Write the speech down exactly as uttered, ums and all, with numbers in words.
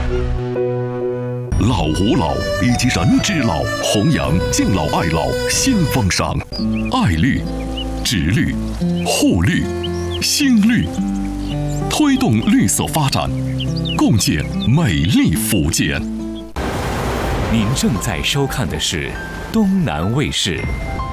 老吾老以及人之老，弘扬敬老爱老新风尚。爱绿、植绿、护绿、新绿，推动绿色发展，共建美丽福建。 您正在收看的是东南卫视